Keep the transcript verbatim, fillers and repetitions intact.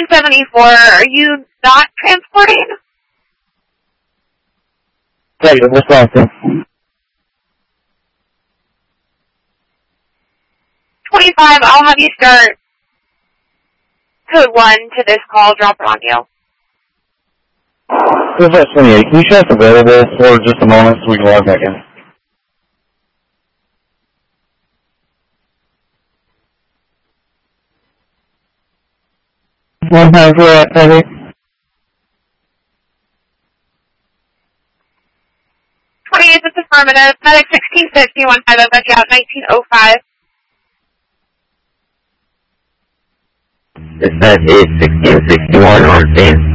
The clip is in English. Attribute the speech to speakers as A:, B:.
A: nine seventy-four, are you not transporting?
B: Hey, what's wrong, sir?
A: twenty-five, I'll have you start code one to this call, drop it on you.
B: This is twenty-eight. Can you show us available for just a moment so we can log back in? One time for that, Peggy.
A: twenty-eight, this is affirmative. Medic sixteen fifty, one five, I've got you out nineteen oh five.
C: That is sixteen sixty-one on ten.